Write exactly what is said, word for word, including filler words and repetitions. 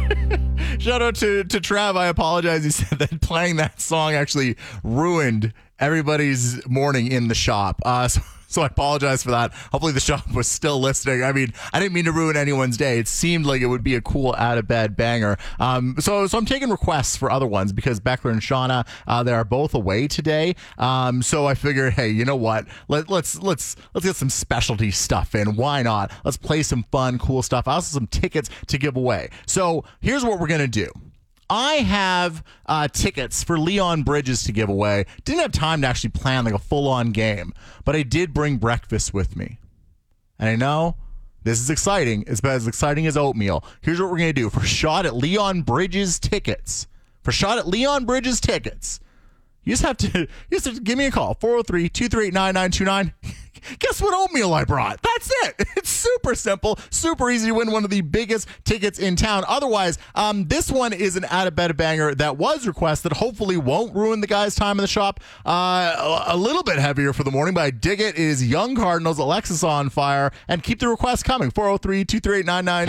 Shout out to, to Trav. I apologize. He said that playing that song actually ruined everybody's morning in the shop. Uh, so, so I apologize for that. Hopefully the shop was still listening. I mean, I didn't mean to ruin anyone's day. It seemed like it would be a cool out-of-bed banger. Um, so so I'm taking requests for other ones because Beckler and Shauna, uh, they are both away today. Um, so I figured, hey, you know what? Let, let's let's let's get some specialty stuff in. Why not? Let's play some fun, cool stuff. I also have some tickets to give away. So here's what we're going to do. I have uh, tickets for Leon Bridges to give away. Didn't have time to actually plan like a full-on game, but I did bring breakfast with me. And I know this is exciting. It's about as exciting as oatmeal. Here's what we're going to do. For a shot at Leon Bridges tickets, for a shot at Leon Bridges tickets, you just have to, you just have to give me a call, four oh three, two three eight, nine nine two nine. Guess what oatmeal I brought? That's it. It's super simple, super easy to win one of the biggest tickets in town. Otherwise, um, this one is an out-of-bed banger that was requested. Hopefully won't ruin the guy's time in the shop. Uh, a little bit heavier for the morning, but I dig it. It is Young Cardinals, Alexis on Fire, and keep the requests coming. four oh three, two three eight, nine nine